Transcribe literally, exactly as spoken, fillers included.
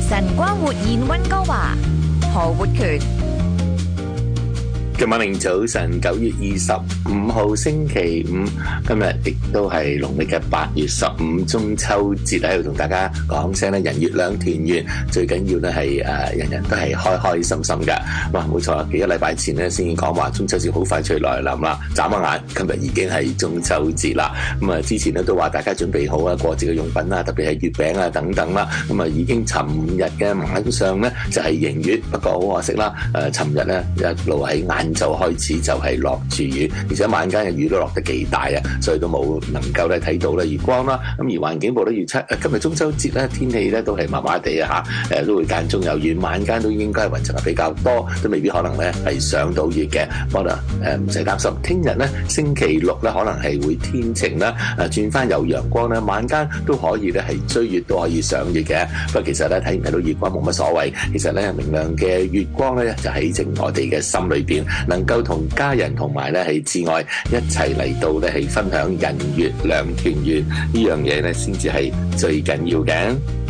晨光活現溫哥華，何活權。 今晚明早晨，九月二十五號星期五，今日亦都係農曆嘅八月十五中秋節，喺度同大家講聲咧，人月兩團圓，最緊要咧係誒人人都係開開心心噶。哇，冇錯，幾個禮拜前咧先講話中秋節好快脆來臨啦，眨下眼今日已經係中秋節啦。咁啊，之前咧都話大家準備好啊過節嘅用品啊，特別係月餅啊等等啦。咁啊，已經尋日嘅晚上咧就係迎月，不過好可惜啦，誒尋日咧一路喺晏就開始就係落住雨，而且晚間嘅雨都落得幾大啊，所以都冇能夠咧睇到咧月光啦。咁而環境部都預測，今日中秋節咧天氣咧都係麻麻地啊嚇，誒都會間中有雨，晚間都應該係雲層係比較多，都未必可能咧係上到月嘅。不過誒唔使擔心，聽日咧星期六咧可能係會天晴啦，誒轉翻有陽光咧，晚間都可以咧係追月都可以上月嘅。不過其實咧睇唔睇到月光冇乜所謂，其實咧明亮嘅月光咧就喺正我哋嘅心裏邊，能夠同家人同埋咧係摯愛一齊嚟到咧係分享人月兩團圓，呢樣嘢咧先至係最緊要嘅。